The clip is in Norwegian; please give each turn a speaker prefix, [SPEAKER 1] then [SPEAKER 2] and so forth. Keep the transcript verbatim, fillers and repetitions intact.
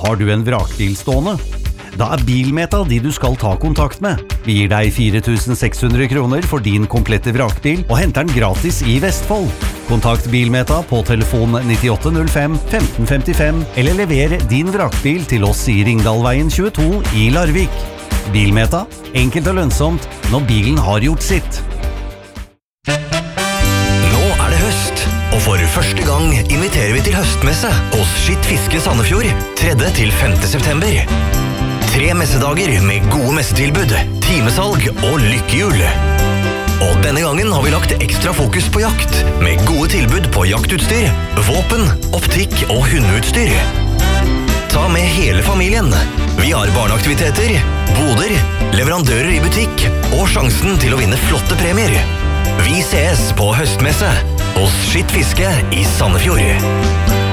[SPEAKER 1] Har du en vrakbil stående? Da er Bilmeta de du skal ta kontakt med. Vi gir deg fire tusen seks hundre kroner for din komplette vrakbil og henter den gratis i Vestfold. Kontakt Bilmeta på telefon nittiåtte null fem femten femtifem eller lever din vrakbil til oss i Ringdalveien tjueto i Larvik. Bilmeta, enkelt og lønnsomt når bilen har gjort sitt.
[SPEAKER 2] Nå er det høst, og for første gang inviterer vi til høstmesse hos Skitt Fiske Sandefjord tredje til femte september. Tre messedager med gode messetilbud, timesalg og lykkehjul. Og denne gangen har vi lagt ekstra fokus på jakt, med gode tilbud på jaktutstyr, våpen, optikk og hundeutstyr. Ta med hele familien. Vi har barneaktiviteter, boder, leverandører i butikk og sjansen til å vinne flotte premier. Vi ses på høstmesse hos Skitt Fiske i Sandefjord.